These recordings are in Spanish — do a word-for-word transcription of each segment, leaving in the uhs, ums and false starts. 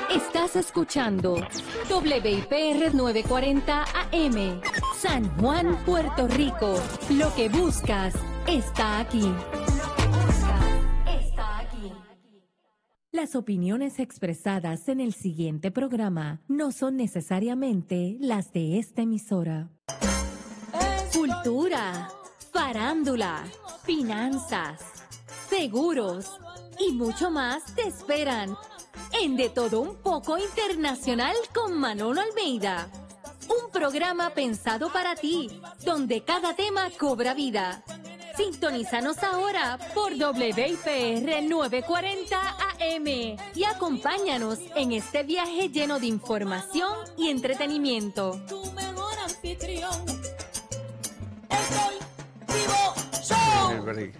Estás escuchando W I P R nueve cuarenta A M, San Juan, Puerto Rico. Lo que buscas está aquí. Está aquí. Las opiniones expresadas en el siguiente programa no son necesariamente las de esta emisora. Cultura, farándula, finanzas, seguros y mucho más te esperan en De Todo Un Poco Internacional con Manolo Almeida. Un programa pensado para ti, donde cada tema cobra vida. Sintonízanos ahora por W I P R nueve cuarenta A M y acompáñanos en este viaje lleno de información y entretenimiento. Tu mejor anfitrión. Estoy vivo show.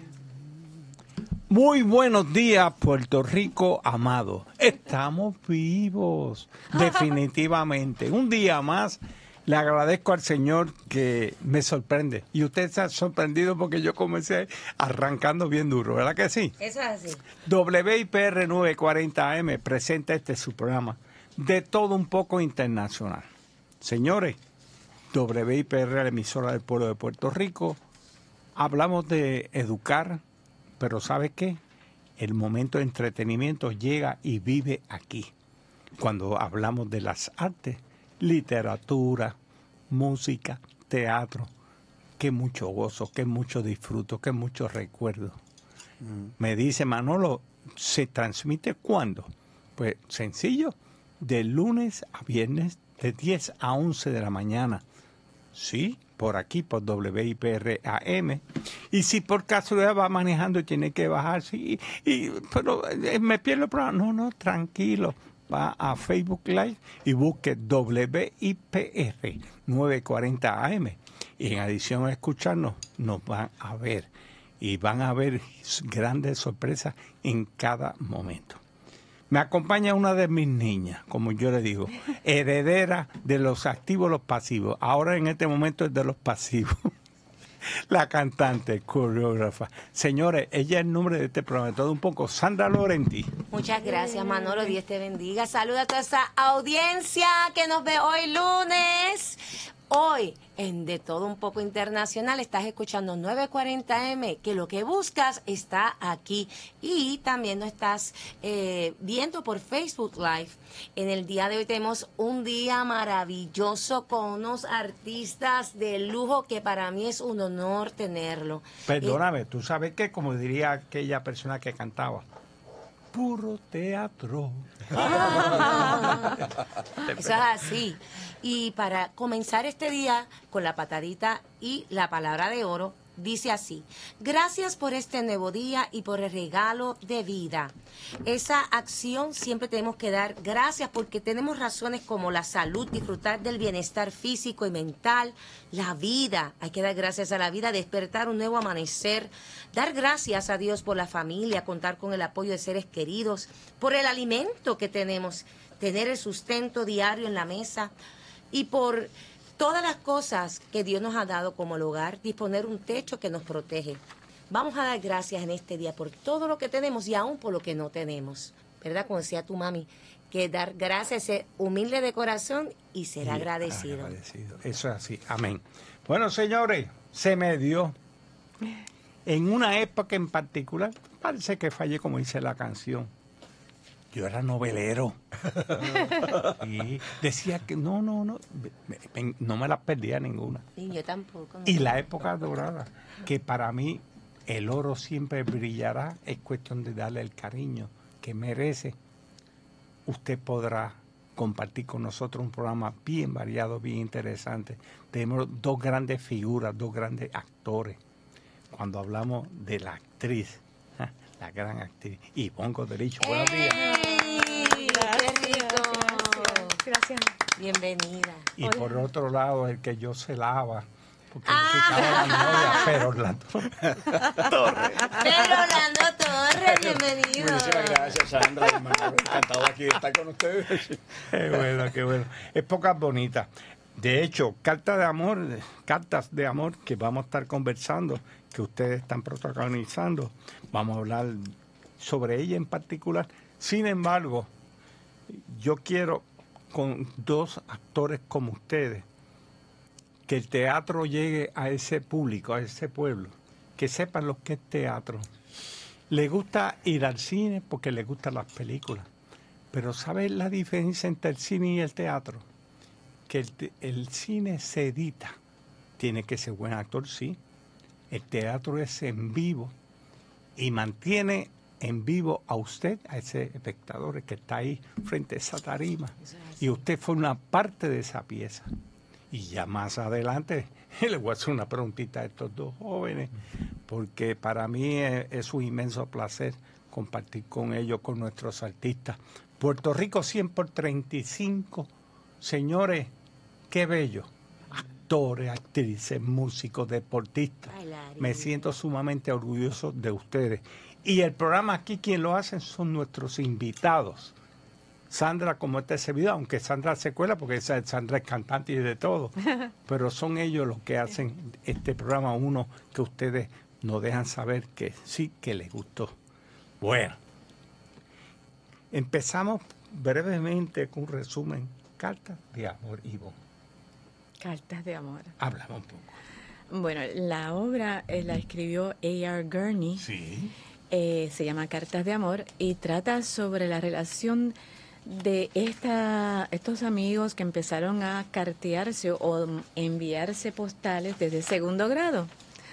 Muy buenos días, Puerto Rico amado. Estamos vivos, definitivamente. Un día más, le agradezco al Señor que me sorprende. Y usted se ha sorprendido porque yo comencé arrancando bien duro, ¿verdad que sí? Eso es así. W I P R nueve cuarenta A M presenta este su programa De Todo Un Poco Internacional. Señores, W I P R, la emisora del pueblo de Puerto Rico, hablamos de educar, pero ¿sabe qué? El momento de entretenimiento llega y vive aquí. Cuando hablamos de las artes, literatura, música, teatro, qué mucho gozo, qué mucho disfruto, qué mucho recuerdo. Mm. Me dice Manolo, ¿se transmite cuándo? Pues sencillo, de lunes a viernes, de diez a once de la mañana. Sí, por aquí, por W I P R A M. Y si por casualidad va manejando y tiene que bajarse, y, y, pero me pierdo el programa. No, no, tranquilo. Va a Facebook Live y busque W I P R nueve cuarenta A M. Y en adición a escucharnos, nos van a ver. Y van a ver grandes sorpresas en cada momento. Me acompaña una de mis niñas, como yo le digo, heredera de los activos, los pasivos. Ahora en este momento es de los pasivos. La cantante, coreógrafa. Señores, ella es el nombre de este programa, todo un poco, Sandra Laurenti. Muchas gracias, Manolo. Dios te bendiga. Saluda a toda esa audiencia que nos ve hoy lunes. Hoy, en De Todo Un Poco Internacional, estás escuchando nueve cuarenta A M, que lo que buscas está aquí. Y también nos estás eh, viendo por Facebook Live. En el día de hoy tenemos un día maravilloso con unos artistas de lujo que para mí es un honor tenerlo. Perdóname, eh, tú sabes que, como diría aquella persona que cantaba, puro teatro. Eso es así. Y para comenzar este día con la patadita y la palabra de oro, dice así: gracias por este nuevo día y por el regalo de vida. Esa acción siempre tenemos que dar gracias porque tenemos razones como la salud, disfrutar del bienestar físico y mental, la vida. Hay que dar gracias a la vida, despertar un nuevo amanecer, dar gracias a Dios por la familia, contar con el apoyo de seres queridos, por el alimento que tenemos, tener el sustento diario en la mesa y por todas las cosas que Dios nos ha dado como el hogar, disponer un techo que nos protege. Vamos a dar gracias en este día por todo lo que tenemos y aún por lo que no tenemos. ¿Verdad? Como decía tu mami, que dar gracias, ser humilde de corazón y ser y agradecido. agradecido. Eso es así. Amén. Bueno, señores, se me dio. En una época en particular, parece que fallé como dice la canción. Yo era novelero. Y decía que no, no, no, no me las perdía ninguna. Y yo tampoco. No. Y la época dorada, que para mí el oro siempre brillará, es cuestión de darle el cariño que merece. Usted podrá compartir con nosotros un programa bien variado, bien interesante. Tenemos dos grandes figuras, dos grandes actores. Cuando hablamos de la actriz, la gran actriz Ivonne Goderich. Buenos días. ¡Qué rico! Gracias. Gracias. Bienvenida. Y Hola. Por otro lado, el que yo celaba, porque ah. me quitaba la novia, Pedro Orlando Torres. Pedro Orlando Torres, bienvenido. Muchísimas gracias, Sandra. Encantado aquí de estar con ustedes. Qué bueno, qué bueno. Épocas bonitas. De hecho, cartas de amor, cartas de amor que vamos a estar conversando, que ustedes están protagonizando. Vamos a hablar sobre ella en particular. Sin embargo, yo quiero, con dos actores como ustedes, que el teatro llegue a ese público, a ese pueblo, que sepan lo que es teatro. Le gusta ir al cine porque le gustan las películas, pero ¿sabes la diferencia entre el cine y el teatro? Que el, el cine se edita, tiene que ser buen actor, sí. El teatro es en vivo y mantiene en vivo a usted, a ese espectador que está ahí frente a esa tarima, y usted forma parte de esa pieza. Y ya más adelante le voy a hacer una preguntita a estos dos jóvenes, porque para mí es, es un inmenso placer compartir con ellos, con nuestros artistas. Puerto Rico cien por treinta y cinco, señores, qué bello. Actores, actrices, músicos, deportistas. Me siento sumamente orgulloso de ustedes. Y el programa aquí, quien lo hace son nuestros invitados. Sandra, como este servidor, aunque Sandra se cuela porque esa, Sandra es cantante y de todo, pero son ellos los que hacen este programa, uno que ustedes nos dejan saber que sí que les gustó. Bueno, empezamos brevemente con un resumen. Cartas de amor, Ivonne. Cartas de amor. Háblame un poco. Bueno, la obra eh, la escribió A R Gurney. Sí. Eh, se llama Cartas de amor y trata sobre la relación de esta, estos amigos que empezaron a cartearse o enviarse postales desde segundo grado.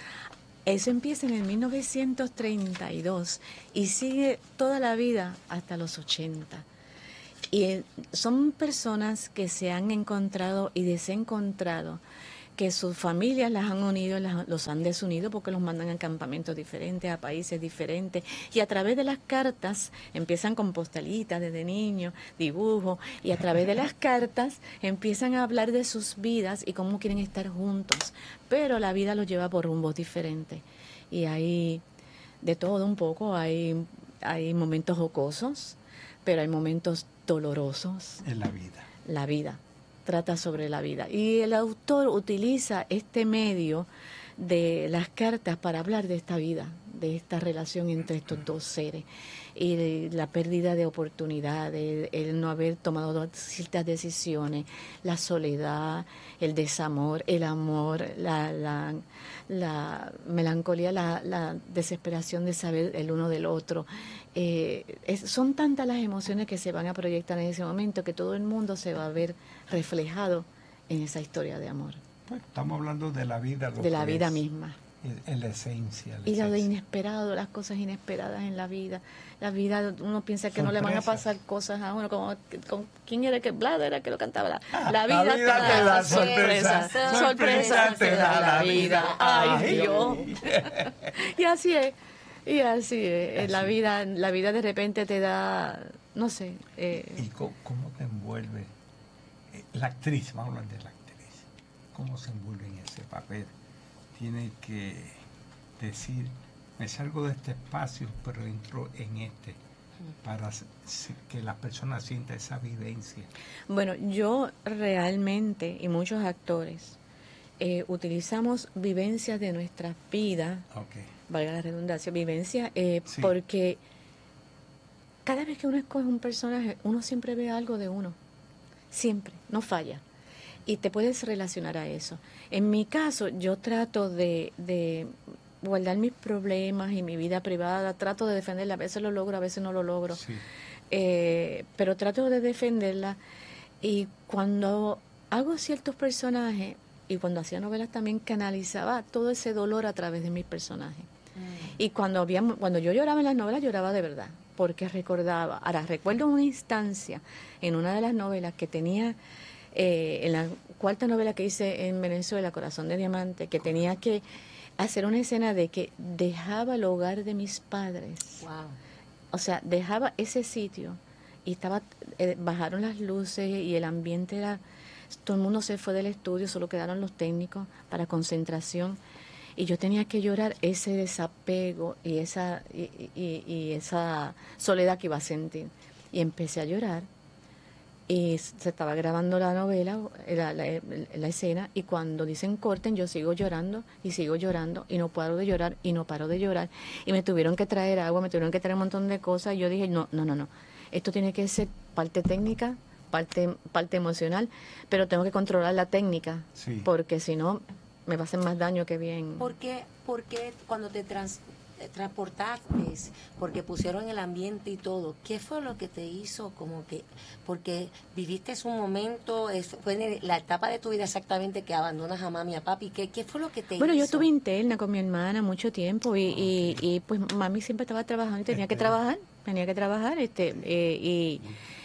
Eso empieza en el mil novecientos treinta y dos y sigue toda la vida hasta los ochenta. Y eh, son personas que se han encontrado y desencontrado, que sus familias las han unido, las, los han desunido porque los mandan a campamentos diferentes, a países diferentes. Y a través de las cartas, empiezan con postalitas desde niños, dibujos, y a través de las cartas empiezan a hablar de sus vidas y cómo quieren estar juntos. Pero la vida los lleva por rumbos diferentes. Y hay de todo un poco, hay, hay momentos jocosos, pero hay momentos dolorosos. En la vida. La vida. Trata sobre la vida. Y el autor utiliza este medio de las cartas para hablar de esta vida, de esta relación entre estos dos seres. Y de la pérdida de oportunidades, el no haber tomado ciertas decisiones, la soledad, el desamor, el amor, la, la, la melancolía, la, la desesperación de saber el uno del otro. Eh, es, son tantas las emociones que se van a proyectar en ese momento que todo el mundo se va a ver reflejado en esa historia de amor. Pues estamos hablando de la vida. Lo de la que vida es, misma. En la esencia. La y lo de esencia. inesperado, las cosas inesperadas en la vida. La vida, uno piensa que Sorpresa. No le van a pasar cosas a uno, como con quién era que Vlad era que lo cantaba. La, la vida, la vida te, te da sorpresa, sorpresa, sorpresa te da la vida. Ay, Dios. Y así es, y así es. Así. La vida, la vida de repente te da, no sé. Eh, ¿Y cómo, cómo te envuelve la actriz? Vamos a hablar de la actriz. ¿Cómo se envuelve en ese papel? Tiene que decir, me salgo de este espacio, pero entro en este, para que las personas sientan esa vivencia. Bueno, yo realmente, y muchos actores, eh, utilizamos vivencias de nuestras vidas, okay. valga la redundancia, vivencias, eh, sí. porque cada vez que uno escoge un personaje, uno siempre ve algo de uno, siempre, no falla. Y te puedes relacionar a eso. En mi caso, yo trato de, de guardar mis problemas y mi vida privada, trato de defenderla, a veces lo logro, a veces no lo logro, sí. eh, pero trato de defenderla. Y cuando hago ciertos personajes, y cuando hacía novelas también canalizaba todo ese dolor a través de mis personajes. Mm. Y cuando, había, cuando yo lloraba en las novelas, lloraba de verdad, porque recordaba. Ahora, recuerdo una instancia en una de las novelas que tenía... Eh, en la cuarta novela que hice en Venezuela, Corazón de Diamante, que tenía que hacer una escena de que dejaba el hogar de mis padres. Wow. O sea, dejaba ese sitio y estaba eh, bajaron las luces y el ambiente era... Todo el mundo se fue del estudio, solo quedaron los técnicos para concentración. Y yo tenía que llorar ese desapego y esa, y, y, y esa soledad que iba a sentir. Y empecé a llorar. Y se estaba grabando la novela, la, la, la escena, y cuando dicen corten, yo sigo llorando y sigo llorando y no paro de llorar y no paro de llorar. Y me tuvieron que traer agua, me tuvieron que traer un montón de cosas. Y yo dije, no, no, no, no. esto tiene que ser parte técnica, parte, parte emocional, pero tengo que controlar la técnica, sí. porque si no me va a hacer más daño que bien. ¿Por qué, por qué cuando te trans, transportaste, porque pusieron el ambiente y todo, qué fue lo que te hizo como que, porque viviste un momento, es, fue la etapa de tu vida exactamente que abandonas a mami y a papi, ¿qué, qué fue lo que te bueno, hizo? Bueno, yo estuve interna con mi hermana mucho tiempo y, okay. y, y pues mami siempre estaba trabajando y tenía que trabajar, tenía que trabajar, este eh, y,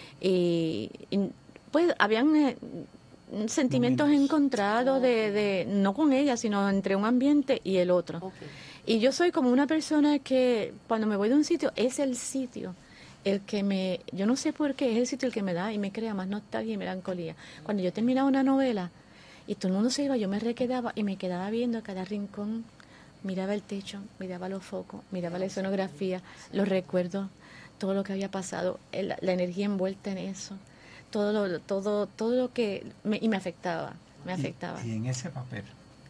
y, y pues habían eh, sentimientos Momentos. encontrados okay. de, de, no con ella, sino entre un ambiente y el otro. Okay. Y yo soy como una persona que cuando me voy de un sitio, es el sitio el que me, yo no sé por qué, es el sitio el que me da y me crea más nostalgia y melancolía. Cuando yo terminaba una novela y todo el mundo se iba, yo me requedaba y me quedaba viendo a cada rincón, miraba el techo, miraba los focos, miraba la escenografía, los recuerdos, todo lo que había pasado, el, la energía envuelta en eso, todo lo, todo, todo lo que, me, y me afectaba, me afectaba. Y, y en ese papel,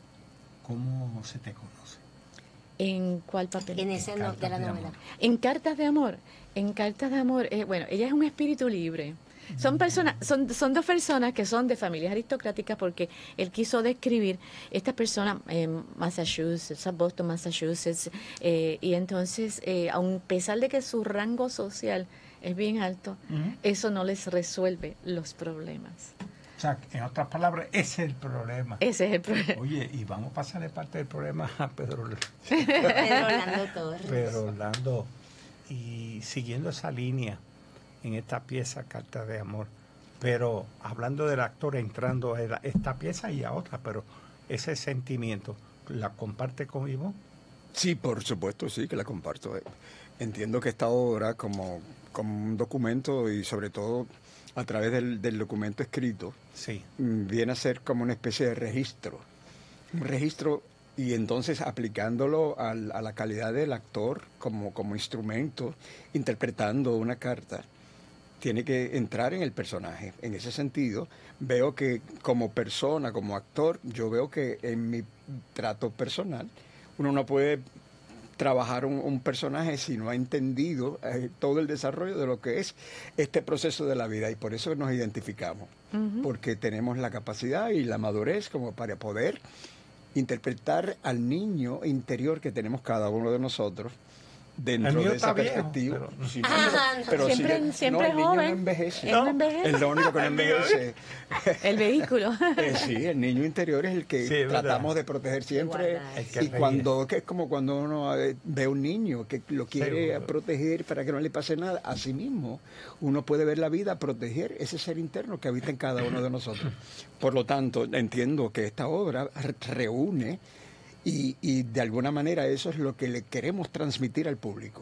¿cómo se te conoce? ¿En cuál papel? En ese no, de la novela. En Cartas de Amor. En Cartas de Amor, eh, bueno, ella es un espíritu libre. Son personas, son, son dos personas que son de familias aristocráticas porque él quiso describir estas personas en Massachusetts, Boston, Massachusetts, eh, y entonces, eh, a pesar de que su rango social es bien alto, uh-huh. eso no les resuelve los problemas. O sea, en otras palabras, ese es el problema. Ese es el problema. Oye, y vamos a pasarle parte del problema a Pedro, Pedro Orlando Torres. Pedro Orlando. Y siguiendo esa línea en esta pieza, Carta de Amor, pero hablando del actor entrando a esta pieza y a otra, pero ese sentimiento, ¿la comparte con Ivonne? Sí, por supuesto, sí, que la comparto. Entiendo que esta obra, como, como un documento y sobre todo a través del, del documento escrito, sí. viene a ser como una especie de registro. Un registro, y entonces aplicándolo al, a la calidad del actor como, como instrumento, interpretando una carta, tiene que entrar en el personaje. En ese sentido, veo que como persona, como actor, yo veo que en mi trato personal, uno no puede trabajar un, un personaje si no ha entendido eh, todo el desarrollo de lo que es este proceso de la vida, y por eso nos identificamos, uh-huh. porque tenemos la capacidad y la madurez como para poder interpretar al niño interior que tenemos cada uno de nosotros dentro de esa perspectiva. Viejo, pero... Sí, ah, pero, pero siempre, si de, siempre no, el niño joven. no envejece. No envejece. Es lo único que no envejece. El vehículo. Eh, sí, el niño interior es el que sí, tratamos de proteger siempre. Y cuando, que es como cuando uno ve a un niño que lo quiere Seguro. proteger para que no le pase nada. Así mismo, uno puede ver la vida, proteger ese ser interno que habita en cada uno de nosotros. Por lo tanto, entiendo que esta obra reúne Y, y de alguna manera eso es lo que le queremos transmitir al público.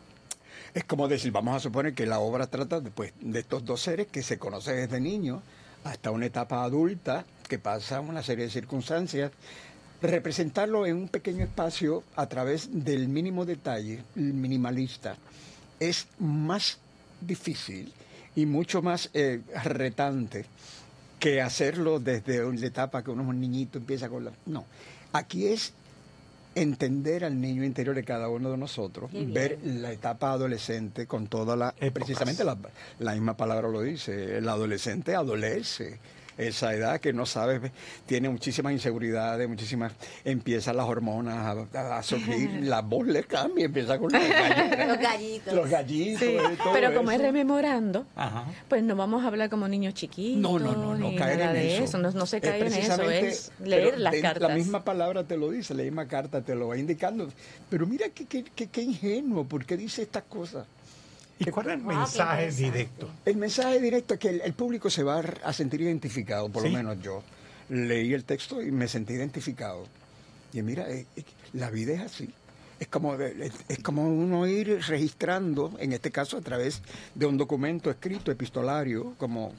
Es como decir, vamos a suponer que la obra trata de, pues, de estos dos seres que se conocen desde niños hasta una etapa adulta, que pasa una serie de circunstancias, representarlo en un pequeño espacio a través del mínimo detalle, el minimalista, es más difícil y mucho más eh, retante que hacerlo desde la etapa que uno es un niñito, empieza con la... No. Aquí es entender al niño interior de cada uno de nosotros, ver la etapa adolescente con toda la... Épocas. Precisamente la, la misma palabra lo dice, el adolescente adolece. Esa edad que no sabes, tiene muchísimas inseguridades, muchísimas, empiezan las hormonas a, a surgir, la voz le cambia, empieza con los gallitos. Los gallitos. Los gallitos. Sí, todo pero como eso. es rememorando, Ajá. pues no vamos a hablar como niños chiquitos. No, no, no, no caer en de eso. eso. No, no se cae eh, en eso, es leer las de, cartas. La misma palabra te lo dice, la misma carta te lo va indicando. Pero mira qué, qué, qué, qué ingenuo, ¿por qué dice estas cosas? ¿Y cuál es el mensaje directo? El mensaje directo es que el, el público se va a sentir identificado, por ¿Sí? lo menos yo. Leí el texto y me sentí identificado. Y mira, eh, eh, la vida es así. Es como, es, es como uno ir registrando, en este caso a través de un documento escrito, epistolario, como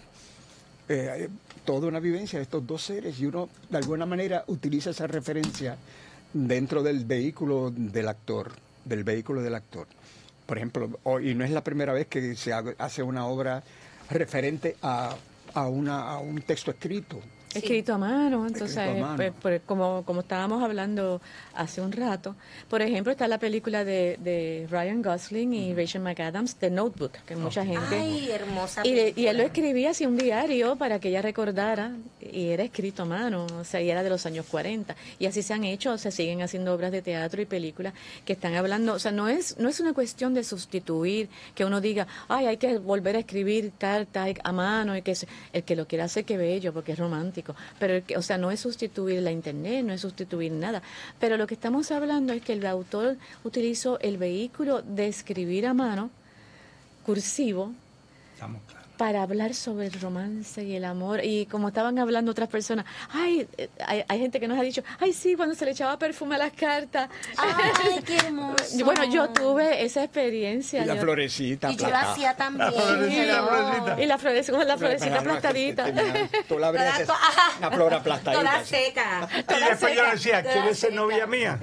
eh, toda una vivencia de estos dos seres, y uno de alguna manera utiliza esa referencia dentro del vehículo del actor, del vehículo del actor. Por ejemplo, hoy, y no es la primera vez que se hace una obra referente a, a, una, a un texto escrito. Sí. Escrito a mano, entonces, a mano. Pues, pues, como, como estábamos hablando hace un rato, por ejemplo, está la película de, de Ryan Gosling y uh-huh. Rachel McAdams, The Notebook, que okay. mucha gente... Ay, hermosa y, película. y él lo escribía así un diario para que ella recordara, y era escrito a mano, o sea, y era de los años cuarenta. Y así se han hecho, se siguen haciendo obras de teatro y películas que están hablando, o sea, no es, no es una cuestión de sustituir, que uno diga, ay, hay que volver a escribir cartas a mano, y que se, el que lo quiera hacer, que bello, porque es romántico. Pero, el que, o sea, no es sustituir la internet, no es sustituir nada. Pero lo que estamos hablando es que el autor utilizó el vehículo de escribir a mano, cursivo, estamos claros, para hablar sobre el romance y el amor. Y como estaban hablando otras personas, ay, hay, hay gente que nos ha dicho, ay, sí, cuando se le echaba perfume a las cartas. Ay, qué hermoso. Bueno, yo tuve esa experiencia. Y la yo, florecita. Y yo lo hacía también. La florecita, no. florecita. Y la florecita, la florecita aplastadita. Tú la abrías, una flor aplastadita. Toda seca. Toda y después seca, yo decía, ¿quieres ser novia mía?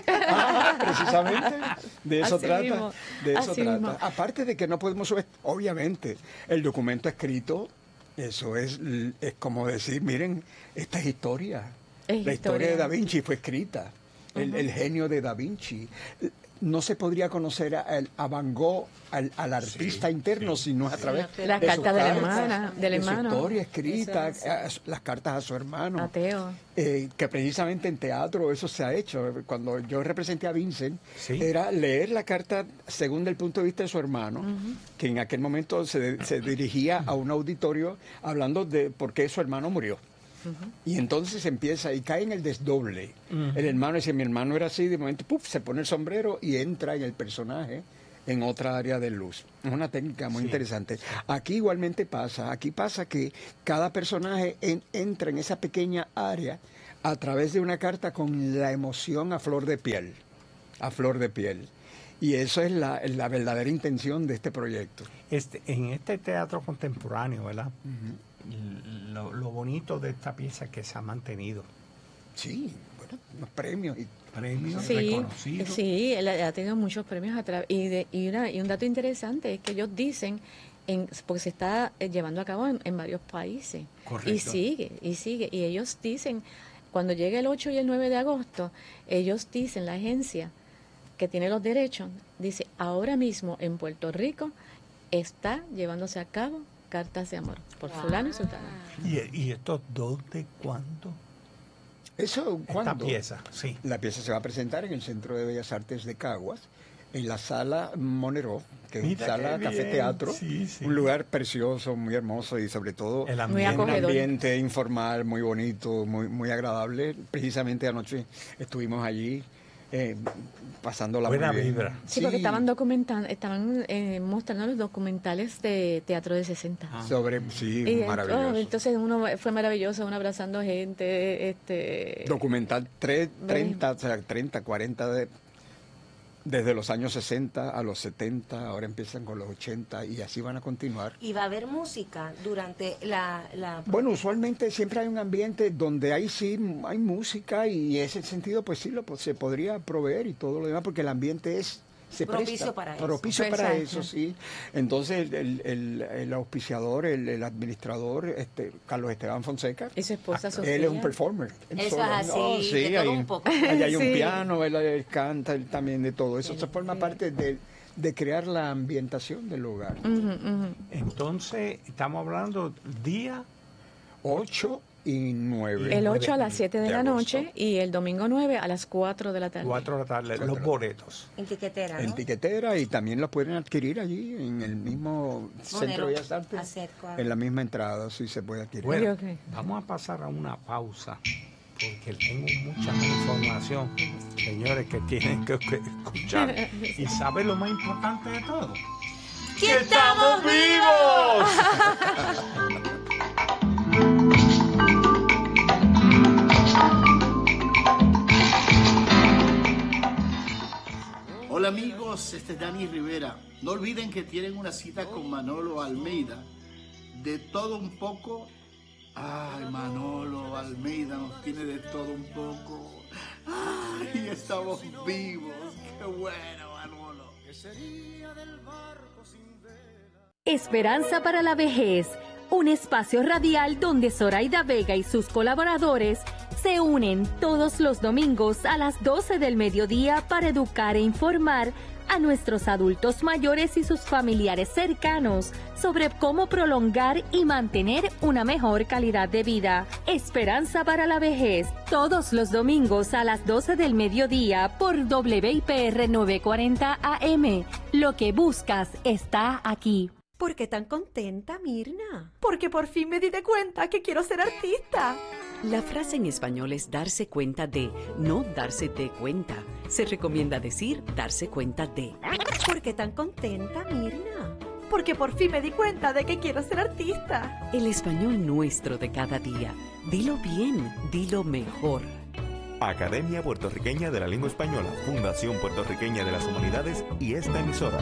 Ah, precisamente. De eso Así trata. Mismo. De eso Así trata. Mismo. Aparte de que no podemos, obviamente, el documento escrito, eso es, es como decir, miren, esta es historia. Es la historia. historia de Da Vinci fue escrita. El, uh-huh. el genio de Da Vinci. No se podría conocer a, a Van Gogh, al, al artista sí, interno, sí, si no es a través sí, la de carta de la hermana, del de hermano. su historia escrita, es, a, las cartas a su hermano. Ateo. Eh, que precisamente en teatro eso se ha hecho. Cuando yo representé a Vincent, sí. era leer la carta según el punto de vista de su hermano, uh-huh. que en aquel momento se, se dirigía a un auditorio hablando de por qué su hermano murió. Uh-huh. Y entonces empieza y cae en el desdoble. Uh-huh. El hermano dice, mi hermano era así, de momento ¡puf!, se pone el sombrero y entra en el personaje en otra área de luz. Es una técnica muy sí. interesante. Aquí igualmente pasa, aquí pasa que cada personaje en, entra en esa pequeña área a través de una carta con la emoción a flor de piel, a flor de piel. Y eso es la, la verdadera intención de este proyecto. Este, en este teatro contemporáneo, ¿verdad? Uh-huh. Lo, lo bonito de esta pieza es que se ha mantenido. Sí, bueno, unos premios y premios sí, reconocidos. Sí, él ha tenido muchos premios a través. Y, de, y, una, y un dato interesante es que ellos dicen, en, porque se está llevando a cabo en, en varios países. Correcto. Y sigue, y sigue. Y ellos dicen, cuando llegue el ocho y el nueve de agosto, ellos dicen, la agencia que tiene los derechos, dice, ahora mismo en Puerto Rico está llevándose a cabo Cartas de Amor, por wow. fulano y sultana. ¿Y, y esto dónde, cuándo? Eso, ¿cuándo? Esta pieza, sí. La pieza se va a presentar en el Centro de Bellas Artes de Caguas, en la Sala Monero, que es una sala café teatro, sí, sí. un lugar precioso, muy hermoso y sobre todo el ambiente. un ambiente informal, muy bonito, muy, muy agradable. Precisamente anoche estuvimos allí. Eh, pasando la buena vibra. Sí, sí, porque estaban documentando, estaban eh, mostrando los documentales de Teatro de sesenta. Ah. Sobre, sí, y, maravilloso. Oh, entonces uno fue maravilloso, uno abrazando gente. este Documental tre, treinta, o sea, treinta, cuarenta de... Desde los años sesenta a los setenta, ahora empiezan con los ochenta y así van a continuar. ¿Y va a haber música durante la...? la... Bueno, usualmente siempre hay un ambiente donde ahí sí hay música y en ese sentido pues sí lo se podría proveer y todo lo demás porque el ambiente es... Se propicio presta, para eso. propicio para eso, sí. Entonces el, el, el auspiciador, el, el administrador, este Carlos Esteban Fonseca, y su esposa Sofía. Él es un performer. Eso solo. Es así, oh, sí, de todo hay, un poco. Allá hay un sí. piano, él, él canta, él también de todo eso. Eso forma parte de, de crear la ambientación del lugar. Uh-huh, uh-huh. Entonces, estamos hablando día ocho y nueve. El ocho a las siete de, de la agosto. Noche y el domingo nueve a las cuatro de la tarde. cuatro de la tarde, los boletos. En tiquetera, ¿no? En tiquetera y también los pueden adquirir allí en el mismo Monero, Centro de Bellas Artes. Acerco. En la misma entrada, sí se puede adquirir. Bueno, okay. vamos a pasar a una pausa porque tengo mucha más información, señores, que tienen que escuchar. ¿Y saben lo más importante de todo? ¡Que estamos vivos! Hola amigos, este es Dani Rivera. No olviden que tienen una cita con Manolo Almeida. De todo un poco. Ay, Manolo Almeida nos tiene de todo un poco. Ay, estamos vivos. Qué bueno, Manolo. Esperanza para la vejez. un espacio radial donde Zoraida Vega y sus colaboradores se unen todos los domingos a las doce del mediodía para educar e informar a nuestros adultos mayores y sus familiares cercanos sobre cómo prolongar y mantener una mejor calidad de vida. Esperanza para la vejez, todos los domingos a las doce del mediodía por W I P R novecientos cuarenta A M. Lo que buscas está aquí. ¿Por qué tan contenta, Mirna? Porque por fin me di de cuenta que quiero ser artista. La frase en español es darse cuenta de, no darse de cuenta. Se recomienda decir darse cuenta de. ¿Por qué tan contenta, Mirna? Porque por fin me di cuenta de que quiero ser artista. El español nuestro de cada día. Dilo bien, dilo mejor. Academia Puertorriqueña de la Lengua Española, Fundación Puertorriqueña de las Humanidades y esta emisora.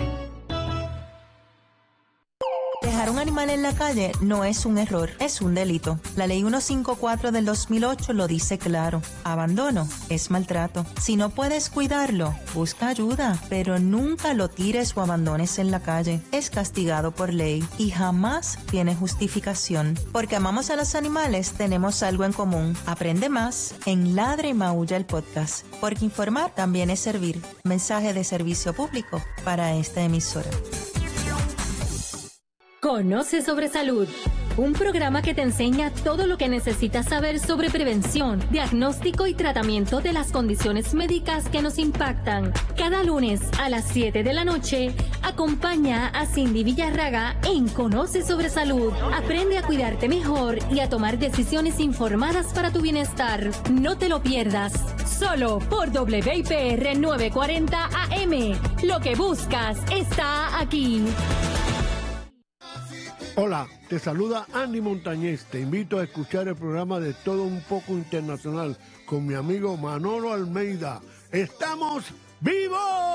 Dejar un animal en la calle no es un error, es un delito. La ley ciento cincuenta y cuatro del dos mil ocho lo dice claro. Abandono es maltrato. Si no puedes cuidarlo, busca ayuda, pero nunca lo tires o abandones en la calle. Es castigado por ley y jamás tiene justificación. Porque amamos a los animales, tenemos algo en común. Aprende más en Ladra y Maulla el podcast. Porque informar también es servir. Mensaje de servicio público para esta emisora. Conoce sobre salud, un programa que te enseña todo lo que necesitas saber sobre prevención, diagnóstico y tratamiento de las condiciones médicas que nos impactan. Cada lunes a las siete de la noche, acompaña a Cindy Villarraga en Conoce sobre salud. Aprende a cuidarte mejor y a tomar decisiones informadas para tu bienestar. No te lo pierdas, solo por W I P R novecientos cuarenta A M. Lo que buscas está aquí. Hola, te saluda Andy Montañez. Te invito a escuchar el programa de Todo Un Poco Internacional con mi amigo Manolo Almeida. ¡Estamos vivos!